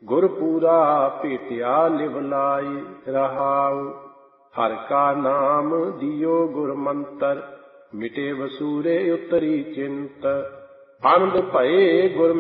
ਗੁਰ ਪੂਰਾ ਭੇਟਿਆ ਲਿਵ ਲਾਈ ਰਹਾਉ। ਹਰਿ ਕਾ ਨਾਮ ਦਿਓ ਗੁਰ ਮੰਤਰ, ਮਿਟੇ ਵਸੂਰੇ ਉਤਰੀ ਚਿੰਤ। ਆਨੰਦ ਭਏ ਗੁਰ